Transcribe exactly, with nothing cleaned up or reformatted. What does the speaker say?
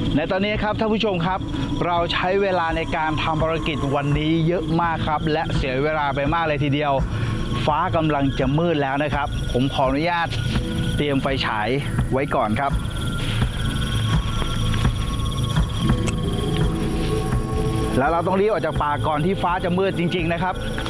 ในตอนนี้ครับท่านผู้ชมครับเราใช้เวลาในการทำภารกิจวันนี้เยอะมากครับและเสียเวลาไปมากเลยทีเดียวฟ้ากำลังจะมืดแล้วนะครับผมขออนุญาตเตรียมไฟฉายไว้ก่อนครับแล้วเราต้องรีบออกจากป่าก่อนที่ฟ้าจะมืดจริงๆนะครับ